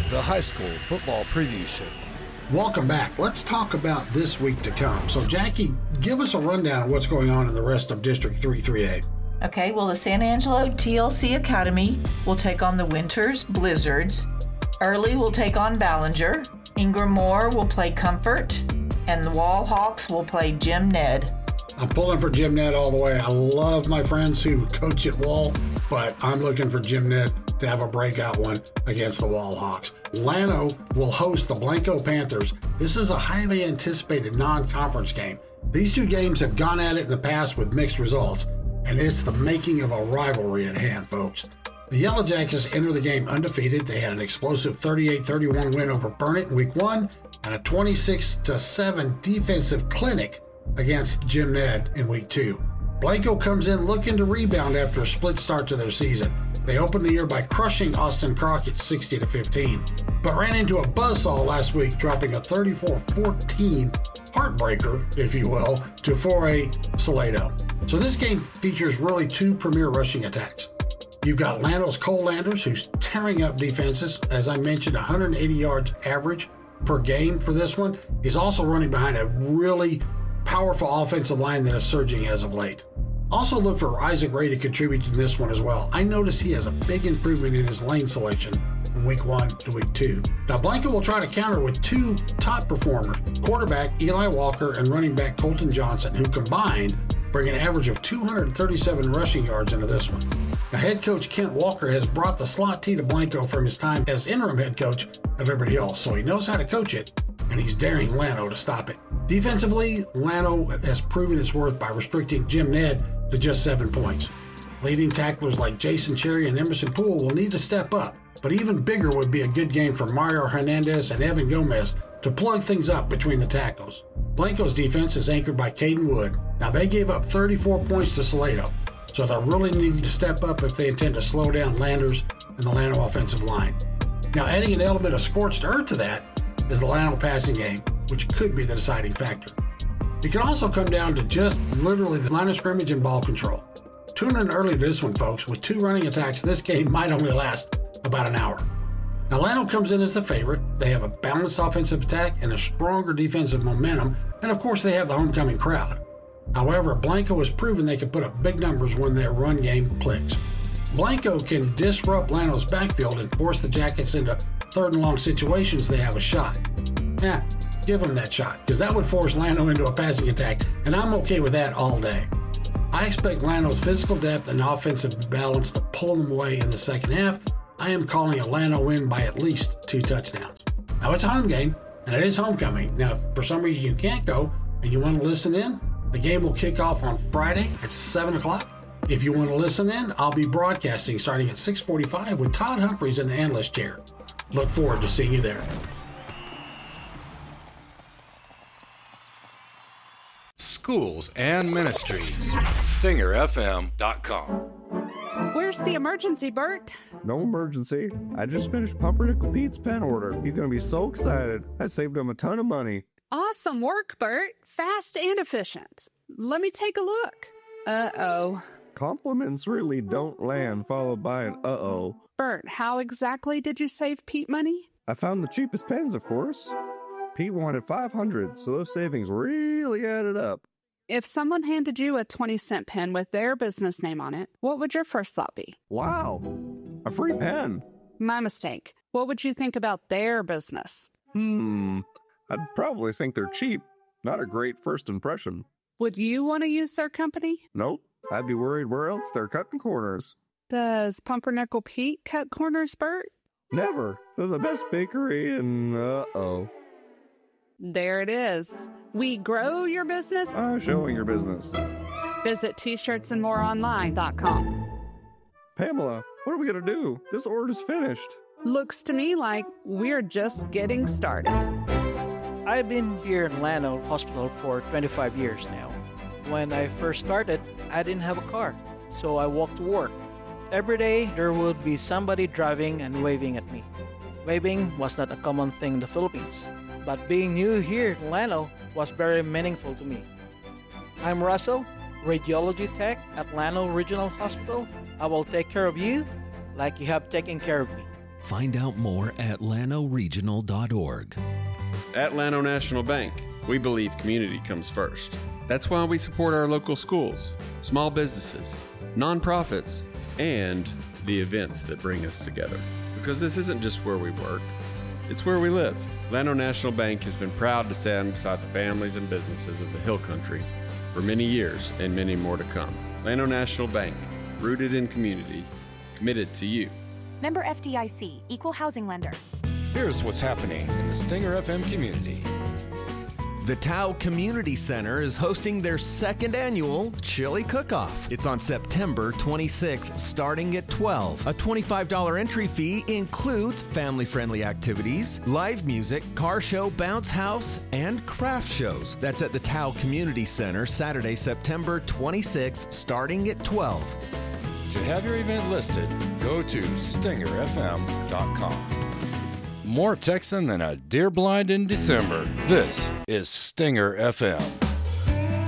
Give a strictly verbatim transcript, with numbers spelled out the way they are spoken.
the high school football preview show. Welcome back. Let's talk about this week to come. So, Jackie, give us a rundown of what's going on in the rest of District three three A. Okay, well, the San Angelo T L C Academy will take on the Winters Blizzards. Early will take on Ballinger. Ingram Moore will play Comfort. And the Wall Hawks will play Jim Ned. I'm pulling for Jim Ned all the way. I love my friends who coach at Wall, but I'm looking for Jim Ned to have a breakout one against the Wall Hawks. Llano will host the Blanco Panthers. This is a highly anticipated non-conference game. These two games have gone at it in the past with mixed results, and it's the making of a rivalry at hand, folks. The Yellow Jackets enter the game undefeated. They had an explosive thirty-eight thirty-one win over Burnett in week one and a twenty-six to seven defensive clinic against Jim Ned in week two. Blanco comes in looking to rebound after a split start to their season. They opened the year by crushing Austin Crockett sixty to fifteen, but ran into a buzzsaw last week, dropping a thirty-four fourteen heartbreaker, if you will, to four A Salado. So this game features really two premier rushing attacks. You've got Llano's Cole Landers, who's tearing up defenses. As I mentioned, one hundred eighty yards average per game for this one. He's also running behind a really powerful offensive line that is surging as of late. Also look for Isaac Ray to contribute to this one as well. I noticed he has a big improvement in his lane selection from week one to week two. Now Blanco will try to counter with two top performers, quarterback Eli Walker and running back Colton Johnson, who combined bring an average of two hundred thirty-seven rushing yards into this one. Now head coach Kent Walker has brought the slot T to Blanco from his time as interim head coach of Liberty Hill, so he knows how to coach it, and he's daring Llano to stop it. Defensively, Llano has proven its worth by restricting Jim Ned to just seven points. Leading tacklers like Jason Cherry and Emerson Poole will need to step up, but even bigger would be a good game for Mario Hernandez and Evan Gomez to plug things up between the tackles. Blanco's defense is anchored by Caden Wood. Now they gave up thirty-four points to Salado, so they're really needing to step up if they intend to slow down Landers and the Llano offensive line. Now adding an element of scorched earth to that is the Llano passing game, which could be the deciding factor. It can also come down to just literally the line of scrimmage and ball control. Tune in early to this one, folks. With two running attacks, this game might only last about an hour. Now, Llano comes in as the favorite. They have a balanced offensive attack and a stronger defensive momentum, and of course they have the homecoming crowd. However, Blanco has proven they can put up big numbers when their run game clicks. Blanco can disrupt Llano's backfield and force the Jackets into third and long situations. They have a shot. Yeah, give them that shot, because that would force Llano into a passing attack, and I'm okay with that all day. I expect Llano's physical depth and offensive balance to pull them away in the second half. I am calling a Llano win by at least two touchdowns. Now, it's a home game, and it is homecoming. Now, if for some reason you can't go and you want to listen in, the game will kick off on Friday at seven o'clock. If you want to listen in, I'll be broadcasting starting at six forty-five with Todd Humphreys in the analyst chair. Look forward to seeing you there. Schools and Ministries. Stinger F M dot com. Where's the emergency, Bert? No emergency. I just finished Pumpernickel Pete's pen order. He's going to be so excited. I saved him a ton of money. Awesome work, Bert. Fast and efficient. Let me take a look. Uh-oh. Compliments really don't land followed by an uh-oh. Bert, how exactly did you save Pete money? I found the cheapest pens, of course. Pete wanted five hundred, so those savings really added up. If someone handed you a twenty cent pen with their business name on it, what would your first thought be? Wow, a free pen. My mistake. What would you think about their business? Hmm, I'd probably think they're cheap. Not a great first impression. Would you want to use their company? Nope, I'd be worried where else they're cutting corners. Does Pumpernickel Pete cut corners, Bert? Never. They're the best bakery and uh-oh. There it is. We grow your business by showing your business. Visit T shirts and more online dot com. Pamela, what are we going to do? This order's finished. Looks to me like we're just getting started. I've been here in Llano Hospital for twenty-five years now. When I first started, I didn't have a car, so I walked to work. Every day, there would be somebody driving and waving at me. Waving was not a common thing in the Philippines, but being new here in Llano was very meaningful to me. I'm Russell, radiology tech at Llano Regional Hospital. I will take care of you like you have taken care of me. Find out more at llano regional dot org. At Llano National Bank, we believe community comes first. That's why we support our local schools, small businesses, nonprofits, and the events that bring us together. Because this isn't just where we work, it's where we live. Llano National Bank has been proud to stand beside the families and businesses of the Hill Country for many years and many more to come. Llano National Bank, rooted in community, committed to you. Member F D I C, Equal Housing Lender. Here's what's happening in the Stinger F M community. The Tao Community Center is hosting their second annual Chili Cook-Off. It's on September twenty-sixth, starting at twelve. A twenty-five dollars entry fee includes family-friendly activities, live music, car show, bounce house, and craft shows. That's at the Tao Community Center, Saturday, September twenty-sixth, starting at twelve. To have your event listed, go to stinger f m dot com. More Texan than a deer blind in December. This is Stinger F M.